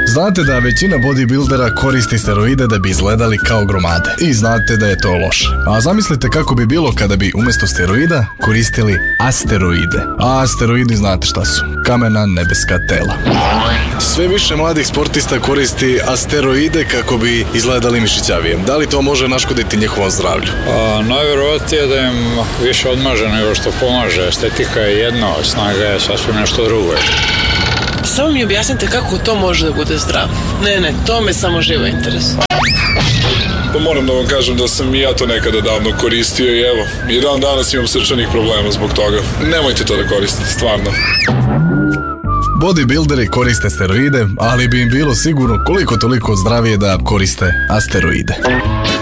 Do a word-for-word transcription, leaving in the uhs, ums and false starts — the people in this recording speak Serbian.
Znate da većina bodybuildera koristi steroide da bi izgledali kao gromade. I znate da je to loše. A zamislite kako bi bilo kada bi umjesto steroida koristili asteroide. A asteroidi znate šta su. Kamena nebeska tela. Sve više mladih sportista koristi asteroide kako bi izgledali mišićavije. Da li to može naškoditi njihovom zdravlju? A, najvjerovatnije da im više odmaže nego što pomaže. Estetika je jedno, snaga je sasvim nešto drugo. Samo mi objasnite kako to može da bude zdravo. Ne, ne, to me samo živo interesuje. Pa moram da vam kažem da sam i ja to nekada davno koristio i evo, i dan danas imam srčanih problema zbog toga. Nemojte to da koristite, stvarno. Bodybuilderi koriste steroide, ali bi im bilo sigurno koliko toliko zdravije da koriste asteroide.